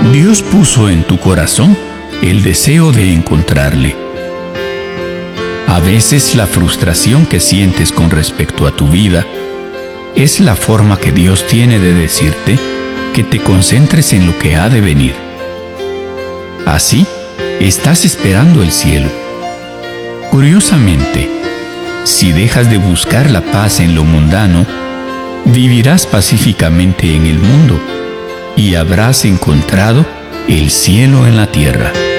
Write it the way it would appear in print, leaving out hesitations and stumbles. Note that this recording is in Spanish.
Dios puso en tu corazón el deseo de encontrarle. A veces la frustración que sientes con respecto a tu vida es la forma que Dios tiene de decirte que te concentres en lo que ha de venir. Así, estás esperando el cielo. Curiosamente, si dejas de buscar la paz en lo mundano, vivirás pacíficamente en el mundo y habrás encontrado el cielo en la tierra.